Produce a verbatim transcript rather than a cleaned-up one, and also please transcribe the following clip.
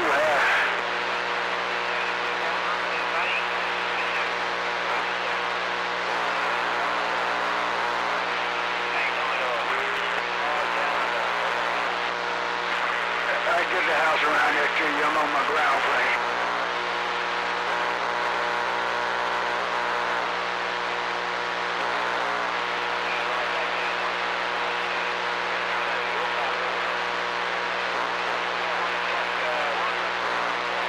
west. I get the house around there too. I'm on my ground plane.